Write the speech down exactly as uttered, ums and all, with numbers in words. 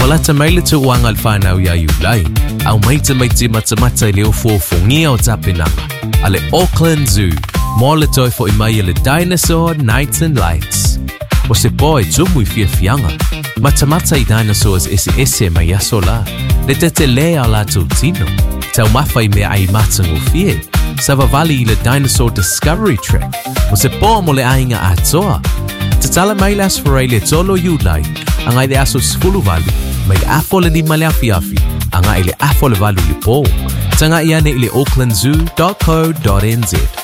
wala tamay lito uang alfanaw ya yulay. Ang may tamay ti matamata ilio fufungi o tapinanga. Ale Auckland Zoo. More lito for imaya le dinosaur nights and lights. O se boy jumui fia fianga. Matamata i dinosaurs isi ese maya sola. Le tete lea la tu tino. Tau mafai me ai matangu fie. Savavali le dinosaur discovery trek. O se po mo le ainga atoa. Tatala mai las farele tolo yulai. Ang ay de aso sfulu valu. May afo le lima le afi-afi. Ang ay le afo le valu li po. Tanga iane ile auckland zoo dot co dot n z.